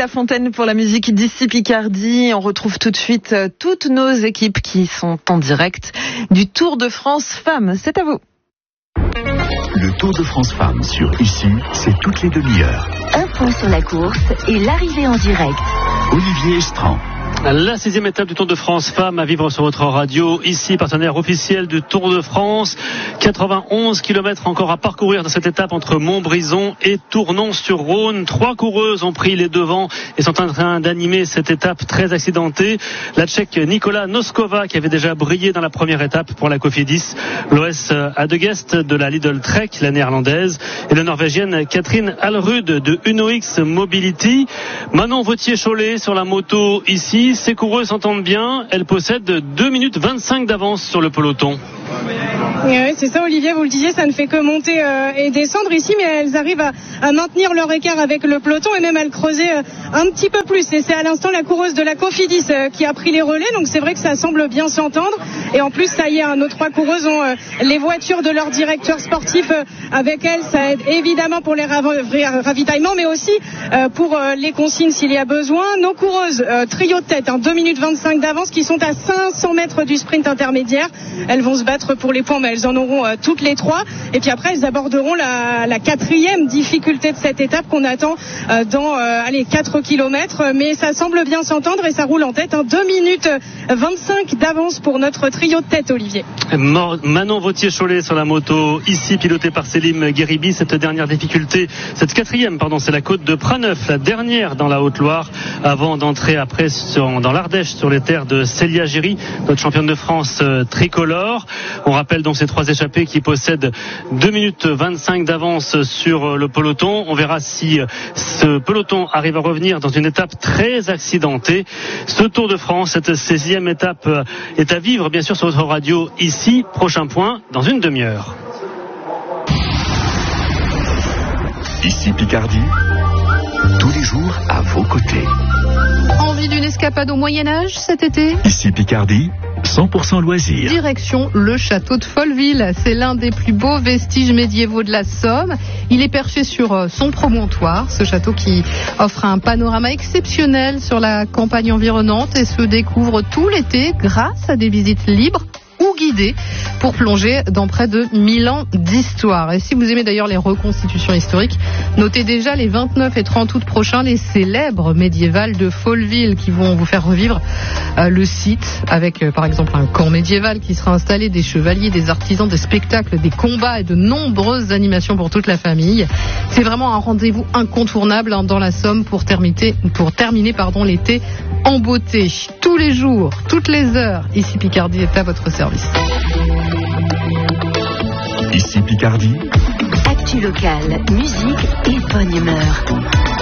Lafontaine pour la musique d'ici Picardie. On retrouve tout de suite toutes nos équipes qui sont en direct du Tour de France Femmes. C'est à vous. Le Tour de France Femmes sur Ici, c'est toutes les demi-heures. Un point sur la course et l'arrivée en direct. Olivier Estran. La 6e étape du Tour de France Femmes à vivre sur votre radio. Ici, partenaire officiel du Tour de France. 91 km encore à parcourir dans cette étape entre Montbrison et Tournon-sur-Rhône. 3 coureuses ont pris les devants et sont en train d'animer cette étape très accidentée. La Tchèque Nikola Noskova qui avait déjà brillé dans la première étape pour la Cofidis. L'OS Adegest de la Lidl Trek, la néerlandaise. Et la Norvégienne Catherine Alrud de UnoX Mobility. Manon Vautier-Cholet sur la moto ici. Ces coureuses s'entendent bien, elles possèdent 2 minutes 25 d'avance sur le peloton. Oui, c'est ça Olivier, vous le disiez, ça ne fait que monter et descendre ici, mais elles arrivent à maintenir leur écart avec le peloton et même à le creuser un petit peu plus. Et c'est à l'instant la coureuse de la Cofidis qui a pris les relais, donc c'est vrai que ça semble bien s'entendre. Et en plus, ça y est, nos 3 coureuses ont les voitures de leur directeur sportif avec elles. Ça aide évidemment pour les ravitaillements, mais aussi pour les consignes s'il y a besoin. Nos coureuses, trio de tête, 2 minutes 25 d'avance, qui sont à 500 mètres du sprint intermédiaire. Elles vont se battre pour les points, mais elles en auront toutes les 3. Et puis après, elles aborderont la 4e difficulté de cette étape qu'on attend dans 4 km. Mais ça semble bien s'entendre et ça roule en tête. 2 minutes 25 d'avance pour notre trio de tête, Olivier. Manon Vautier-Cholet sur la moto, ici pilotée par Selim Gueribi. Cette dernière difficulté, cette 4e, c'est la côte de Praneuf, la dernière dans la Haute-Loire, avant d'entrer après dans l'Ardèche, sur les terres de Célia Giry, notre championne de France tricolore. On rappelle donc ces 3 échappées qui possèdent 2 minutes 25 d'avance sur le peloton. On verra si ce peloton arrive à revenir dans une étape très accidentée. Ce Tour de France, cette 16e étape est à vivre bien sûr sur votre radio ici. Prochain point dans une demi-heure. Ici Picardie, tous les jours à vos côtés. Envie d'une escapade au Moyen-Âge cet été ? Ici Picardie, 100% loisirs. Direction le château de Folleville. C'est l'un des plus beaux vestiges médiévaux de la Somme. Il est perché sur son promontoire. Ce château qui offre un panorama exceptionnel sur la campagne environnante et se découvre tout l'été grâce à des visites libres ou guidées pour plonger dans près de 1000 ans d'histoire. Et si vous aimez d'ailleurs les reconstitutions historiques, notez déjà les 29 et 30 août prochains les célèbres médiévales de Folleville qui vont vous faire revivre le site avec par exemple un camp médiéval qui sera installé, des chevaliers, des artisans, des spectacles, des combats et de nombreuses animations pour toute la famille. C'est vraiment un rendez-vous incontournable dans la Somme pour terminer l'été en beauté. Tous les jours, toutes les heures, ici Picardie est à votre service. Ici Picardie. Actu locale, musique et bonne humeur.